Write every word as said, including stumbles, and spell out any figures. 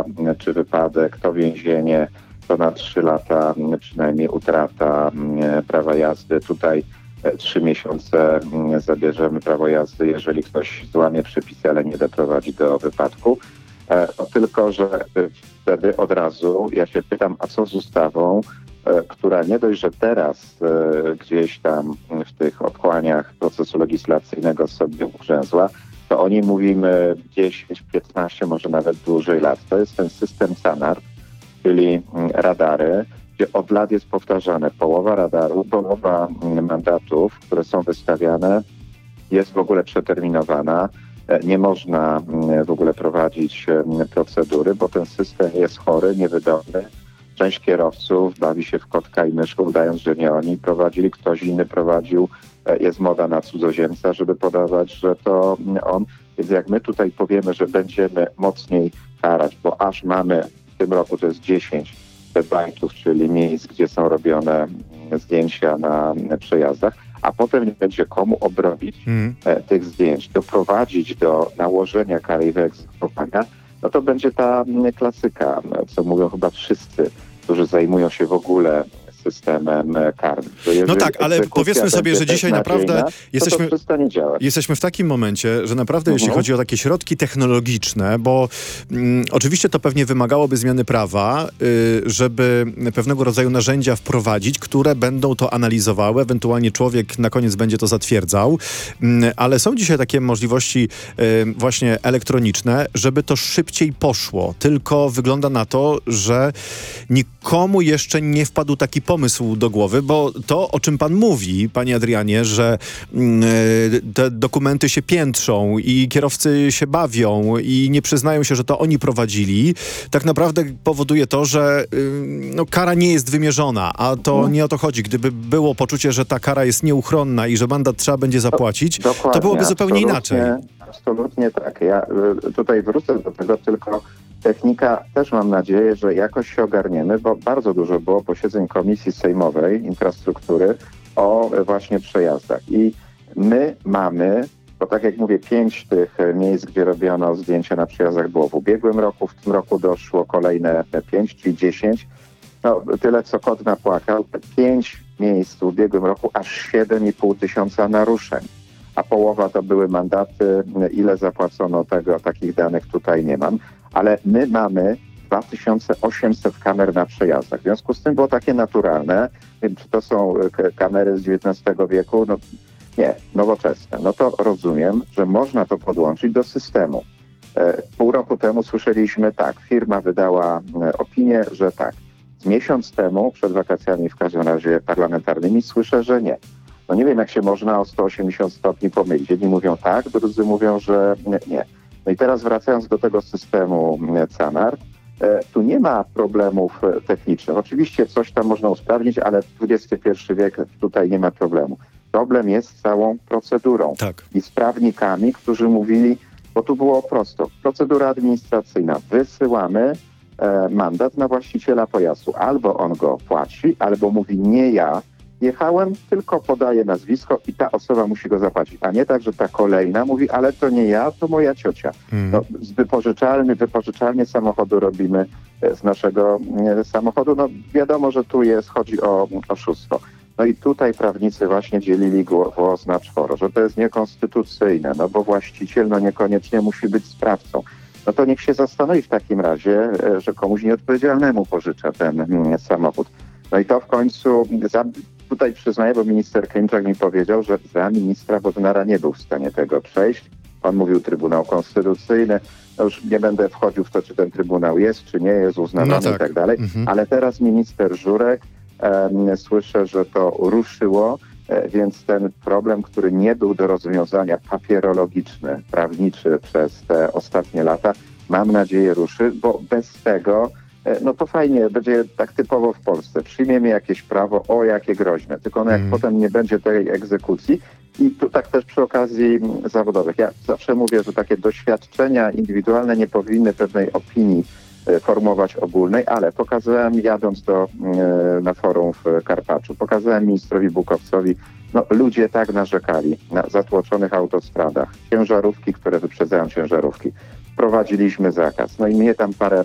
czy wypadek, to więzienie, to na trzy lata przynajmniej utrata prawa jazdy. Tutaj trzy miesiące zabierzemy prawo jazdy, jeżeli ktoś złamie przepisy, ale nie doprowadzi do wypadku. No, tylko że wtedy od razu ja się pytam, a co z ustawą, która nie dość, że teraz gdzieś tam w tych otchłaniach procesu legislacyjnego sobie ugrzęzła, to o niej mówimy dziesięć, piętnaście, może nawet dłużej lat. To jest ten system SANARP, czyli radary, gdzie od lat jest powtarzane, połowa radaru, połowa mandatów, które są wystawiane, jest w ogóle przeterminowana. Nie można w ogóle prowadzić procedury, bo ten system jest chory, niewydolny. Część kierowców bawi się w kotka i myszkę, udając, że nie oni prowadzili, ktoś inny prowadził. Jest moda na cudzoziemca, żeby podawać, że to on. Więc jak my tutaj powiemy, że będziemy mocniej karać, bo aż mamy w tym roku, to jest dziesięć bajtów, czyli miejsc, gdzie są robione zdjęcia na przejazdach, a potem nie będzie komu obrobić mm. tych zdjęć, doprowadzić do nałożenia kary i wyegzekwowania, no to będzie ta klasyka, co mówią chyba wszyscy, którzy zajmują się w ogóle systemem karnym. No tak, ale powiedzmy sobie, że dzisiaj naprawdę jesteśmy, jesteśmy w takim momencie, że naprawdę mhm. jeśli chodzi o takie środki technologiczne, bo mm, oczywiście to pewnie wymagałoby zmiany prawa, y, żeby pewnego rodzaju narzędzia wprowadzić, które będą to analizowały, ewentualnie człowiek na koniec będzie to zatwierdzał, y, ale są dzisiaj takie możliwości y, właśnie elektroniczne, żeby to szybciej poszło. Tylko wygląda na to, że nikomu jeszcze nie wpadł taki pomysł do głowy, bo to, o czym pan mówi, panie Adrianie, że yy, te dokumenty się piętrzą i kierowcy się bawią i nie przyznają się, że to oni prowadzili, tak naprawdę powoduje to, że yy, no, kara nie jest wymierzona, a to no. nie o to chodzi. Gdyby było poczucie, że ta kara jest nieuchronna i że mandat trzeba będzie zapłacić, to, to byłoby zupełnie inaczej. Absolutnie tak. Ja y, tutaj wrócę do tego, tylko technika też mam nadzieję, że jakoś się ogarniemy, bo bardzo dużo było posiedzeń Komisji Sejmowej Infrastruktury o właśnie przejazdach. I my mamy, bo tak jak mówię, pięć tych miejsc, gdzie robiono zdjęcia na przejazdach było w ubiegłym roku, w tym roku doszło kolejne pięć, czyli dziesięć. No tyle, co kot napłakał. Pięć miejsc w ubiegłym roku, aż siedem i pół tysiąca naruszeń. A połowa to były mandaty. Ile zapłacono tego, takich danych tutaj nie mam. Ale my mamy dwa tysiące osiemset kamer na przejazdach. W związku z tym było takie naturalne. Czy to są kamery z dziewiętnastego wieku? No nie, nowoczesne. No to rozumiem, że można to podłączyć do systemu. Pół roku temu słyszeliśmy tak, firma wydała opinię, że tak. Z miesiąc temu, przed wakacjami w każdym razie parlamentarnymi, słyszę, że nie. No nie wiem, jak się można o sto osiemdziesiąt stopni pomylić. Jedni mówią tak, drudzy mówią, że nie. No i teraz wracając do tego systemu SANARP, tu nie ma problemów technicznych. Oczywiście coś tam można usprawnić, ale dwudziesty pierwszy wiek tutaj nie ma problemu. Problem jest z całą procedurą tak. i z prawnikami, którzy mówili, bo tu było prosto, procedura administracyjna. Wysyłamy e, mandat na właściciela pojazdu. Albo on go płaci, albo mówi nie ja, jechałem, tylko podaję nazwisko i ta osoba musi go zapłacić. A nie tak, że ta kolejna mówi, ale to nie ja, to moja ciocia. Mm. No, z wypożyczalny, wypożyczalnie samochodu robimy z naszego e, samochodu. No wiadomo, że tu jest, chodzi o oszustwo. No i tutaj prawnicy właśnie dzielili głos na czworo, że to jest niekonstytucyjne, no bo właściciel no niekoniecznie musi być sprawcą. No to niech się zastanowi w takim razie, że komuś nieodpowiedzialnemu pożycza ten samochód. No i to w końcu, za, tutaj przyznaję, bo minister Klimczak mi powiedział, że za ministra Bodnara nie był w stanie tego przejść. Pan mówił Trybunał Konstytucyjny. No już nie będę wchodził w to, czy ten Trybunał jest, czy nie jest uznawany no tak. i tak dalej. Mhm. Ale teraz minister Żurek, e, słyszę, że to ruszyło, e, więc ten problem, który nie był do rozwiązania papierologiczny, prawniczy przez te ostatnie lata, mam nadzieję ruszy, bo bez tego no to fajnie, będzie tak typowo w Polsce. Przyjmiemy jakieś prawo, o jakie groźne. Tylko no jak mm. potem nie będzie tej egzekucji. I tu tak też przy okazji zawodowych. Ja zawsze mówię, że takie doświadczenia indywidualne nie powinny pewnej opinii e, formować ogólnej, ale pokazałem jadąc do, e, na forum w Karpaczu, pokazałem ministrowi Bukowcowi, no ludzie tak narzekali na zatłoczonych autostradach, ciężarówki, które wyprzedzają ciężarówki. Wprowadziliśmy zakaz. No i mnie tam parę